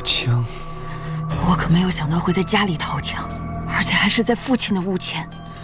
枪， 我可没有想到会在家里掏枪，而且还是在父亲的屋前。